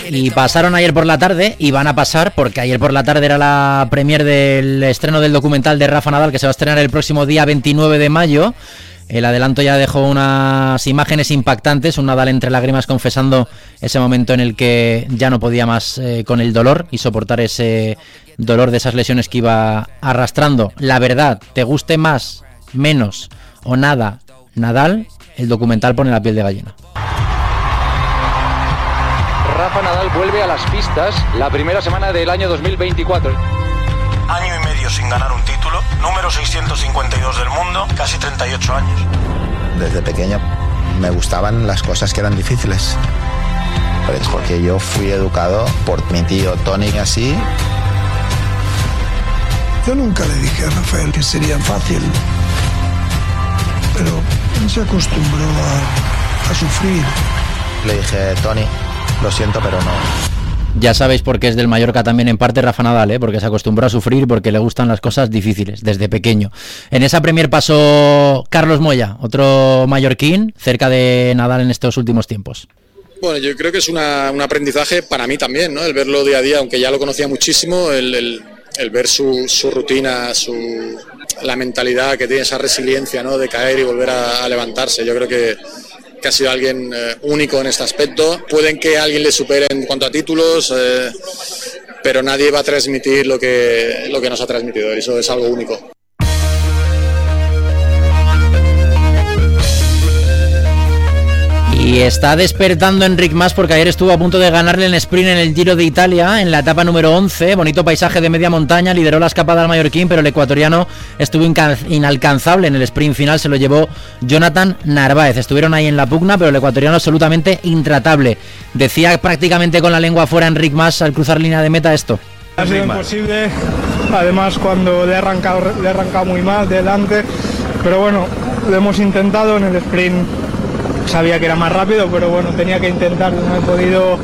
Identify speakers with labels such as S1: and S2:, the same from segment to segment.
S1: Y pasaron ayer por la tarde y van a pasar porque ayer por la tarde era la premier del estreno del documental de Rafa Nadal, que se va a estrenar el próximo día 29 de mayo. El adelanto ya dejó unas imágenes impactantes, un Nadal entre lágrimas confesando ese momento en el que ya no podía más con el dolor y soportar ese dolor de esas lesiones que iba arrastrando. La verdad, te guste más, menos o nada Nadal, el documental pone la piel de gallina.
S2: Rafa Nadal vuelve a las pistas la primera semana del año 2024.
S3: Año y medio sin ganar un título, número 652 del mundo, casi 38 años.
S4: Desde pequeño me gustaban las cosas que eran difíciles, porque yo fui educado por mi tío Tony así.
S5: Yo nunca le dije a Rafael que sería fácil, pero él se acostumbró a sufrir.
S4: Le dije, Tony, lo siento, pero no.
S1: Ya sabéis por qué es del Mallorca también en parte Rafa Nadal, porque se acostumbró a sufrir, porque le gustan las cosas difíciles desde pequeño. En esa premier pasó Carlos Moya, otro mallorquín, cerca de Nadal en estos últimos tiempos.
S6: Bueno, yo creo que es un aprendizaje para mí también, ¿no? El verlo día a día, aunque ya lo conocía muchísimo, el ver su rutina, la mentalidad que tiene, esa resiliencia, ¿no? De caer y volver a levantarse. Yo creo que ha sido alguien único en este aspecto. Pueden que alguien le supere en cuanto a títulos, pero nadie va a transmitir lo que nos ha transmitido. Eso es algo único.
S1: Y está despertando Enric Mas porque ayer estuvo a punto de ganarle en sprint en el Giro de Italia, en la etapa número 11, bonito paisaje de media montaña, lideró la escapada al mallorquín, pero el ecuatoriano estuvo inalcanzable en el sprint final, se lo llevó Jonathan Narváez, estuvieron ahí en la pugna, pero el ecuatoriano absolutamente intratable. Decía prácticamente con la lengua afuera Enric Mas al cruzar línea de meta esto.
S7: Ha sido imposible, además cuando le he arrancado muy mal delante, pero bueno, lo hemos intentado en el sprint. Sabía que era más rápido, pero bueno, tenía que intentarlo, no he podido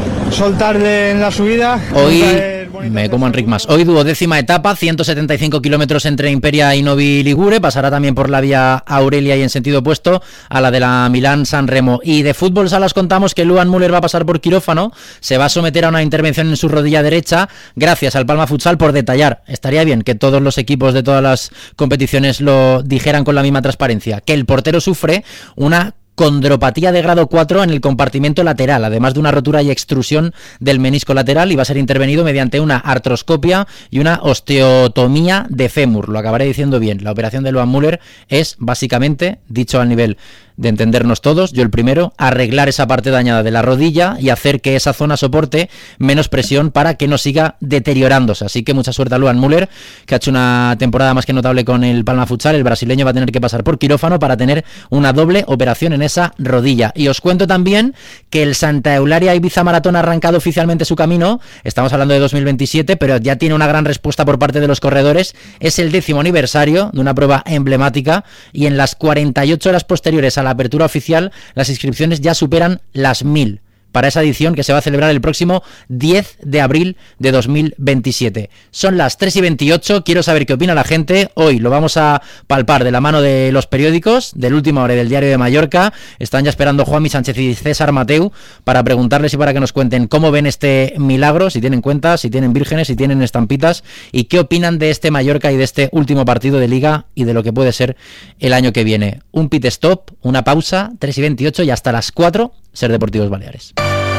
S7: soltarle en la subida.
S1: Hoy me como Enric Mas. Hoy 12ª etapa, 175 kilómetros entre Imperia y Novi Ligure, pasará también por la vía Aurelia y en sentido opuesto a la de la Milán-San Remo. Y de fútbol salas contamos que Luan Müller va a pasar por quirófano, se va a someter a una intervención en su rodilla derecha, gracias al Palma Futsal por detallar. Estaría bien que todos los equipos de todas las competiciones lo dijeran con la misma transparencia, que el portero sufre una condropatía de grado 4 en el compartimento lateral, además de una rotura y extrusión del menisco lateral, y va a ser intervenido mediante una artroscopia y una osteotomía de fémur. Lo acabaré diciendo bien. La operación de Luan Müller es básicamente, dicho al nivel de entendernos todos, yo el primero, arreglar esa parte dañada de la rodilla y hacer que esa zona soporte menos presión para que no siga deteriorándose. Así que mucha suerte a Luan Müller, que ha hecho una temporada más que notable con el Palma Futsal. El brasileño va a tener que pasar por quirófano para tener una doble operación en esa rodilla. Y os cuento también que el Santa Eulalia Ibiza Maratón ha arrancado oficialmente su camino. Estamos hablando de 2027, pero ya tiene una gran respuesta por parte de los corredores. Es el 10º aniversario de una prueba emblemática y en las 48 horas posteriores a la apertura oficial, las inscripciones ya superan las 1000 para esa edición que se va a celebrar el próximo 10 de abril de 2027. Son las 3:28, quiero saber qué opina la gente. Hoy lo vamos a palpar de la mano de los periódicos, del Última Hora y del Diario de Mallorca. Están ya esperando Juanmi Sánchez y César Mateu para preguntarles y para que nos cuenten cómo ven este milagro, si tienen cuentas, si tienen vírgenes, si tienen estampitas, y qué opinan de este Mallorca y de este último partido de Liga y de lo que puede ser el año que viene. Un pit stop, una pausa, 3:28 y hasta las 4, Ser Deportivos Baleares.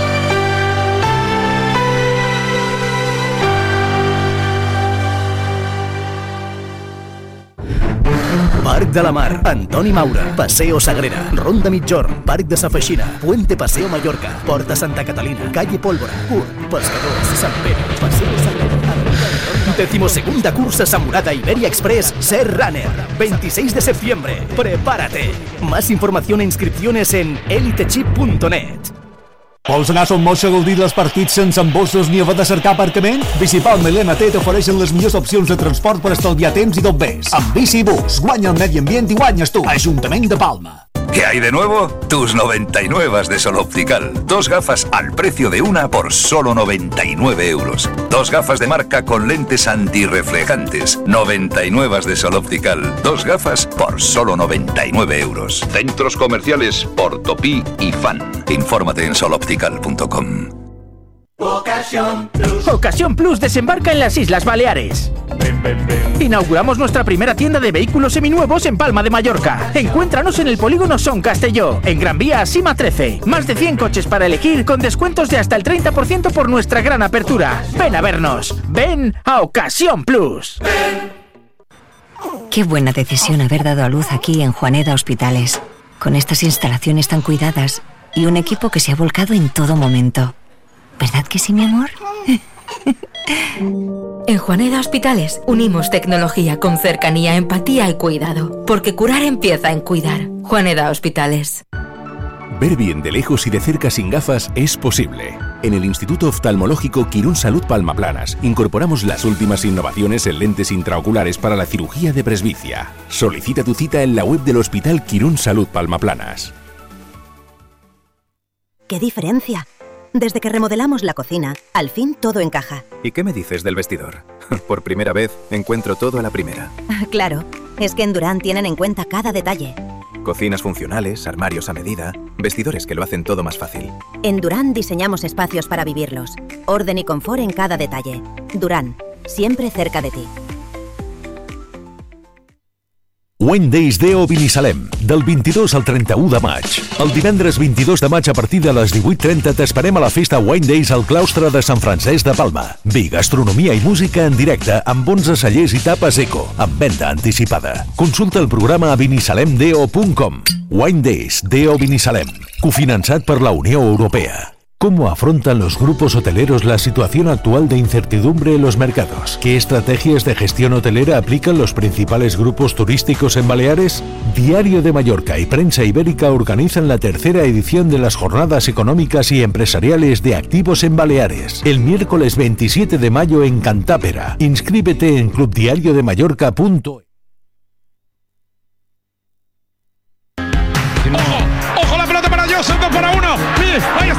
S8: Parc de la Mar, Antoni Maura, Paseo Sagrera, Ronda Mitjorn, Parc de Sa Feixina, Puente Paseo Mallorca, Porta Santa Catalina, Calle Pólvora, Pescadors, Sant Pere, Paseo Sagrera. 12ª cursa Samurada Iberia Express Ser Runner, 26 de septiembre. Prepárate. Más información e inscripciones en elitechip.net.
S9: Vols anar a Son Moix a gaudir dels partits sense embossos ni haver de cercar aparcament? Bicipalma i l'NT t'ofereixen les millors opcions de transport per estalviar temps i tot més. Amb Bicibus, guanya el medi ambient i guanyes tu. Ajuntament de Palma.
S10: ¿Qué hay de nuevo? Tus 99 de Sol Optical. 2 gafas al precio de una por solo 99 euros. 2 gafas de marca con lentes antirreflejantes. 99 de Sol Optical. 2 gafas por solo 99 euros. Centros comerciales Portopí y Fan. Infórmate en soloptical.com.
S11: Ocasión Plus desembarca en las Islas Baleares. Inauguramos nuestra primera tienda de vehículos seminuevos en Palma de Mallorca. Encuéntranos en el polígono Son Castelló, en Gran Vía Sima 13. Más de 100 coches para elegir con descuentos de hasta el 30% por nuestra gran apertura. Ven a vernos. Ven a Ocasión Plus.
S12: Qué buena decisión haber dado a luz aquí en Juaneda Hospitales, con estas instalaciones tan cuidadas y un equipo que se ha volcado en todo momento. ¿Verdad que sí, mi amor?
S13: En Juaneda Hospitales unimos tecnología con cercanía, empatía y cuidado, porque curar empieza en cuidar. Juaneda Hospitales.
S14: Ver bien de lejos y de cerca sin gafas es posible. En el Instituto Oftalmológico Quirón Salud Palma Planas incorporamos las últimas innovaciones en lentes intraoculares para la cirugía de presbicia. Solicita tu cita en la web del Hospital Quirón Salud Palma Planas.
S15: ¡Qué diferencia! Desde que remodelamos la cocina, al fin todo encaja.
S16: ¿Y qué me dices del vestidor? Por primera vez encuentro todo a la primera.
S15: Claro, es que en Durán tienen en cuenta cada detalle.
S16: Cocinas funcionales, armarios a medida, vestidores que lo hacen todo más fácil.
S15: En Durán diseñamos espacios para vivirlos. Orden y confort en cada detalle. Durán, siempre cerca de ti.
S17: Wine Days Deo Binissalem, del 22 al 31 de maig. El divendres 22 de maig a partir de les 18:30 t'esperem a la festa Wine Days al claustre de Sant Francesc de Palma. Vi, gastronomia i música en directe amb 11 cellers i tapes eco, amb venda anticipada. Consulta el programa a binissalemdeo.com. Wine Days Deo Binissalem, cofinançat per la Unió Europea. ¿Cómo afrontan los grupos hoteleros la situación actual de incertidumbre en los mercados? ¿Qué estrategias de gestión hotelera aplican los principales grupos turísticos en Baleares? Diario de Mallorca y Prensa Ibérica organizan la tercera edición de las Jornadas Económicas y Empresariales de Activos en Baleares, el miércoles 27 de mayo en Cantápera. Inscríbete en clubdiariodemallorca.es.
S18: ¡Ojo la pelota para Joseph! 2-1. ¡Ahí está!